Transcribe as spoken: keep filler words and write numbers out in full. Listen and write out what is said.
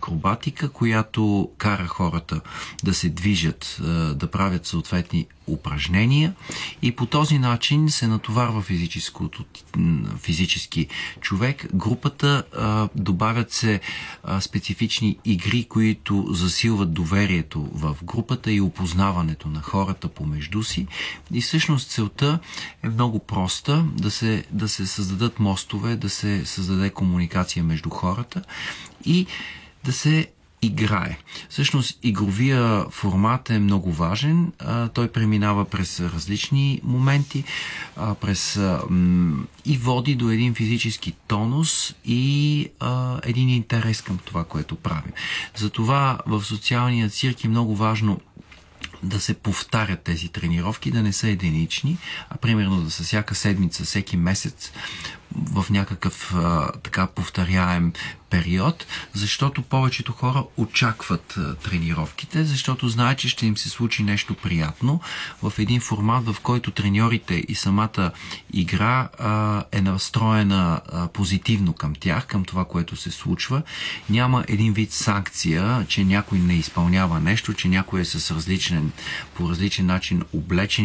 акробатика, която кара хората да се движат, да правят съответни упражнения и по този начин се натоварва физическото, физически човек. Групата, а, добавят се а, специфични игри, които засилват доверието в групата и опознаването на хората помежду си. И всъщност целта е много проста, да се, да се създадат мостове, да се създаде комуникация между хората и да се играе. Всъщност игровия формат е много важен. А, той преминава през различни моменти, а, през а, м- и води до един физически тонус и а, един интерес към това, което правим. Затова в социалния цирк е много важно да се повтарят тези тренировки, да не са единични, а примерно да са всяка седмица, всеки месец в някакъв а, така повторяем период, защото повечето хора очакват а, тренировките, защото знаят, че ще им се случи нещо приятно в един формат, в който треньорите и самата игра а, е настроена а, позитивно към тях, към това, което се случва. Няма един вид санкция, че някой не изпълнява нещо, че някой е с различен, по различен начин облечен